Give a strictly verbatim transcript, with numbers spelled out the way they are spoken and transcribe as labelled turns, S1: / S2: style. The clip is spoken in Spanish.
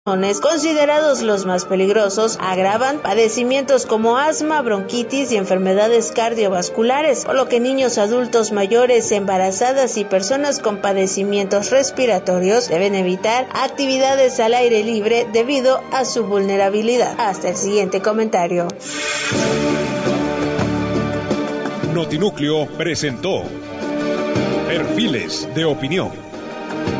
S1: considerados los más peligrosos, agravan padecimientos como asma, bronquitis y enfermedades cardiovasculares, por lo que niños, adultos mayores, embarazadas y personas con padecimientos respiratorios deben evitar actividades al aire libre debido a su vulnerabilidad. Hasta el siguiente comentario.
S2: Notinúcleo presentó Perfiles de Opinión.